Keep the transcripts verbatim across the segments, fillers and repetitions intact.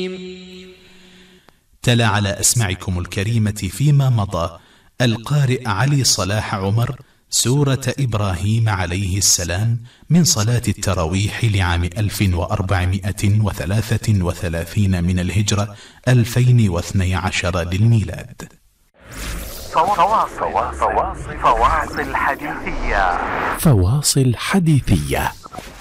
تلا على أسماعكم الكريمة فيما مضى القارئ علي صلاح عمر سورة إبراهيم عليه السلام من صلاة التراويح لعام ألف وأربعمائة وثلاثة وثلاثين من الهجرة ألفين واثني عشر للميلاد. فواصل فواصل فواصل حديثية فواصل حديثية.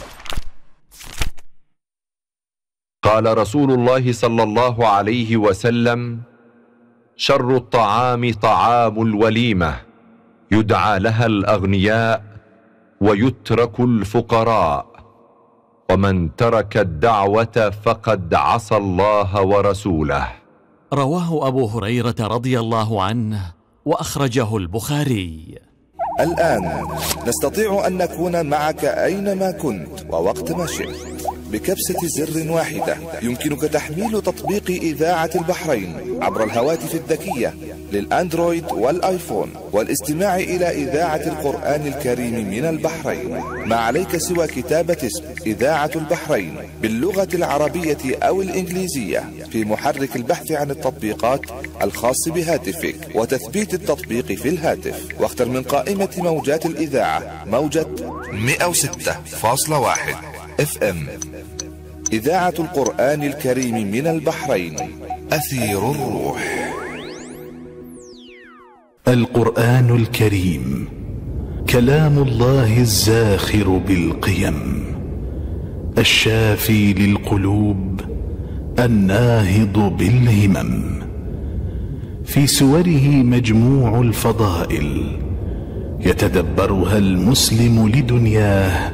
قال رسول الله صلى الله عليه وسلم: شر الطعام طعام الوليمة، يدعى لها الأغنياء ويترك الفقراء، ومن ترك الدعوة فقد عصى الله ورسوله. رواه أبو هريرة رضي الله عنه وأخرجه البخاري. الآن نستطيع أن نكون معك أينما كنت ووقت ما شئت. بكبسة زر واحدة يمكنك تحميل تطبيق إذاعة البحرين عبر الهواتف الذكية للأندرويد والآيفون والاستماع إلى إذاعة القرآن الكريم من البحرين. ما عليك سوى كتابة اسم إذاعة البحرين باللغة العربية أو الإنجليزية في محرك البحث عن التطبيقات الخاص بهاتفك وتثبيت التطبيق في الهاتف، واختر من قائمة موجات الإذاعة موجة مئة وستة فاصلة واحد اف ام. إذاعة القرآن الكريم من البحرين، أثير الروح. القرآن الكريم كلام الله الزاخر بالقيم، الشافي للقلوب، الناهض بالهمم. في سوره مجموع الفضائل يتدبرها المسلم لدنياه